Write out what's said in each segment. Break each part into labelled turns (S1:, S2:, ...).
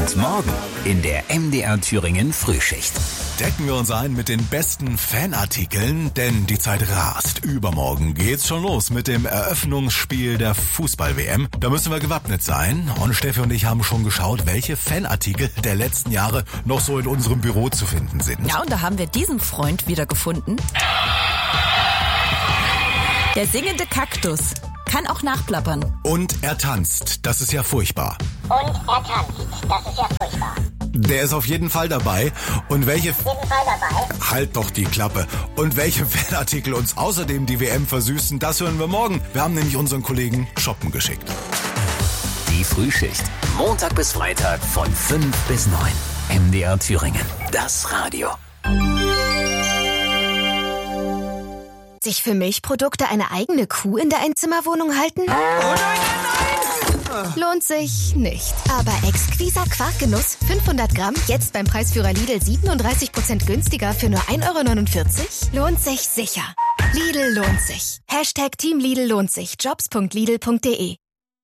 S1: Und morgen in der MDR Thüringen Frühschicht.
S2: Decken wir uns ein mit den besten Fanartikeln, denn die Zeit rast. Übermorgen geht's schon los mit dem Eröffnungsspiel der Fußball-WM. Da müssen wir gewappnet sein. Und Steffi und ich haben schon geschaut, welche Fanartikel der letzten Jahre noch so in unserem Büro zu finden sind.
S3: Ja, und da haben wir diesen Freund wiedergefunden. Der singende Kaktus kann auch nachplappern.
S2: Und er tanzt. Das ist ja furchtbar.
S4: Und er tanzt. Das ist ja furchtbar.
S2: Der ist auf jeden Fall dabei. Und welche... Halt doch die Klappe. Und welche Fanartikel uns außerdem die WM versüßen, das hören wir morgen. Wir haben nämlich unseren Kollegen shoppen geschickt.
S1: Die Frühschicht. Montag bis Freitag von 5 bis 9. MDR Thüringen. Das Radio.
S5: Sich für Milchprodukte eine eigene Kuh in der Einzimmerwohnung halten?
S6: Oh nein!
S5: Lohnt sich nicht. Aber exquiser Quarkgenuss, 500 Gramm, jetzt beim Preisführer Lidl 37% günstiger für nur 1,49 €? Lohnt sich sicher. Lidl lohnt sich. Team Lidl lohnt sich. Jobs.lidl.de.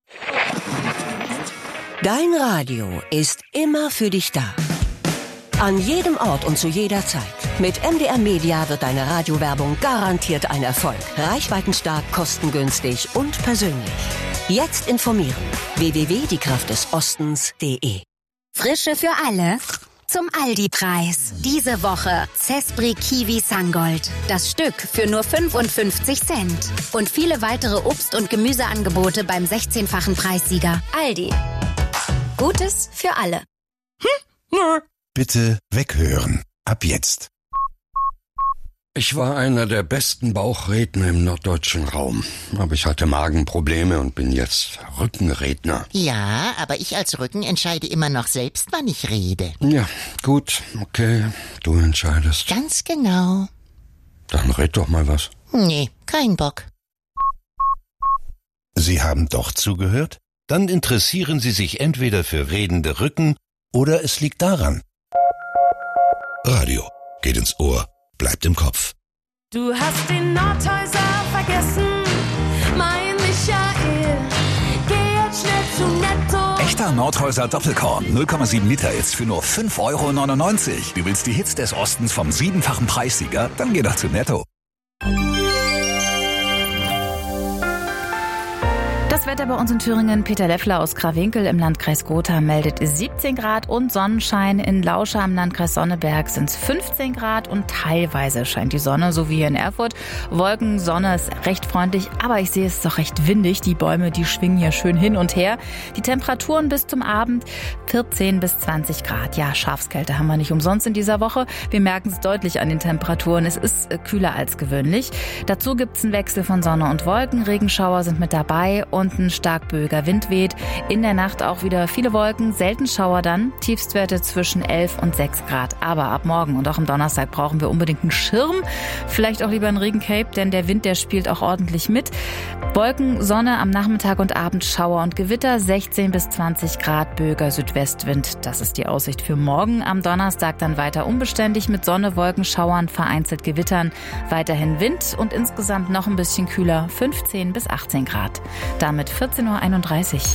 S7: Dein Radio ist immer für dich da. An jedem Ort und zu jeder Zeit. Mit MDR Media wird deine Radiowerbung garantiert ein Erfolg. Reichweitenstark, kostengünstig und persönlich. Jetzt informieren. www.diekraftdesostens.de.
S8: Frische für alle. Zum Aldi-Preis. Diese Woche Zespri Kiwi Sangold. Das Stück für nur 55 Cent. Und viele weitere Obst- und Gemüseangebote beim 16-fachen Preissieger. Aldi. Gutes für alle.
S9: Bitte weghören. Ab jetzt.
S10: Ich war einer der besten Bauchredner im norddeutschen Raum. Aber ich hatte Magenprobleme und bin jetzt Rückenredner.
S11: Ja, aber ich als Rücken entscheide immer noch selbst, wann ich rede.
S10: Ja, gut, okay, du entscheidest.
S11: Ganz genau.
S10: Dann red doch mal was.
S11: Nee, kein Bock.
S9: Sie haben doch zugehört? Dann interessieren Sie sich entweder für redende Rücken oder es liegt daran. Radio geht ins Ohr, bleibt im Kopf.
S6: Du hast den Nordhäuser vergessen, mein Michael. Geh jetzt schnell zu Netto.
S1: Echter Nordhäuser Doppelkorn. 0,7 Liter jetzt für nur 5,99 €. Du willst die Hits des Ostens vom 7-fachen Preissieger? Dann geh doch zu Netto.
S12: Das Wetter bei uns in Thüringen. Peter Leffler aus Krawinkel im Landkreis Gotha meldet 17 Grad und Sonnenschein. In Lauscha im Landkreis Sonneberg sind es 15 Grad und teilweise scheint die Sonne, so wie hier in Erfurt. Wolken, Sonne ist recht freundlich, aber ich sehe, es ist doch recht windig. Die Bäume, die schwingen hier schön hin und her. Die Temperaturen bis zum Abend 14 bis 20 Grad. Ja, Schafskälte haben wir nicht umsonst in dieser Woche. Wir merken es deutlich an den Temperaturen. Es ist kühler als gewöhnlich. Dazu gibt es einen Wechsel von Sonne und Wolken. Regenschauer sind mit dabei und ein stark böiger Wind weht. In der Nacht auch wieder viele Wolken, selten Schauer dann. Tiefstwerte zwischen 11 und 6 Grad. Aber ab morgen und auch am Donnerstag brauchen wir unbedingt einen Schirm. Vielleicht auch lieber ein Regencape, denn der Wind, der spielt auch ordentlich mit. Wolken, Sonne am Nachmittag und Abend, Schauer und Gewitter. 16 bis 20 Grad, böiger Südwestwind. Das ist die Aussicht für morgen. Am Donnerstag dann weiter unbeständig mit Sonne, Wolken, Schauern, vereinzelt Gewittern. Weiterhin Wind und insgesamt noch ein bisschen kühler. 15 bis 18 Grad. Damit 14:31 Uhr.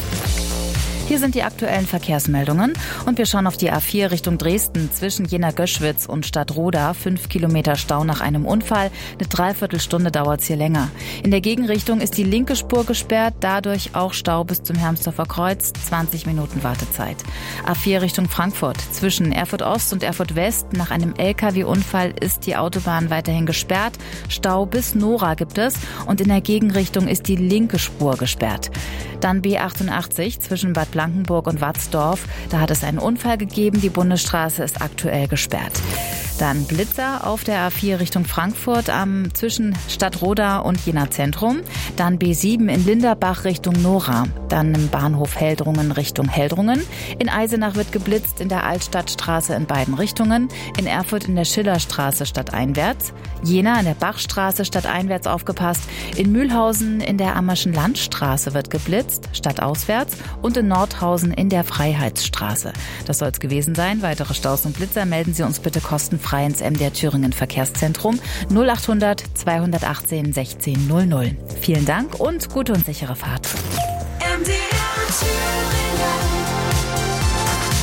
S12: Hier sind die aktuellen Verkehrsmeldungen und wir schauen auf die A4 Richtung Dresden zwischen Jena-Göschwitz und Stadtroda. 5 Kilometer Stau nach einem Unfall. Eine Dreiviertelstunde dauert es hier länger. In der Gegenrichtung ist die linke Spur gesperrt, dadurch auch Stau bis zum Hermsdorfer Kreuz. 20 Minuten Wartezeit. A4 Richtung Frankfurt zwischen Erfurt Ost und Erfurt West. Nach einem LKW-Unfall ist die Autobahn weiterhin gesperrt. Stau bis Nora gibt es und in der Gegenrichtung ist die linke Spur gesperrt. Dann B88 zwischen Bad Blankenburg und Watzdorf. Da hat es einen Unfall gegeben. Die Bundesstraße ist aktuell gesperrt. Dann Blitzer auf der A4 Richtung Frankfurt zwischen Stadtroda und Jena Zentrum. Dann B7 in Linderbach Richtung Nora. Dann im Bahnhof Heldrungen Richtung Heldrungen. In Eisenach wird geblitzt in der Altstadtstraße in beiden Richtungen. In Erfurt in der Schillerstraße stadteinwärts. Jena in der Bachstraße stadteinwärts aufgepasst. In Mühlhausen in der Ammerschen Landstraße wird geblitzt, stadtauswärts. Und in Nordhausen in der Freiheitsstraße. Das soll es gewesen sein. Weitere Staus und Blitzer melden Sie uns bitte kostenfrei ins MDR Thüringen Verkehrszentrum 0800 218 16 00. Vielen Dank und gute und sichere Fahrt.
S6: MDR Thüringen.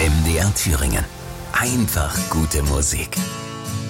S13: MDR Thüringen. Einfach gute Musik.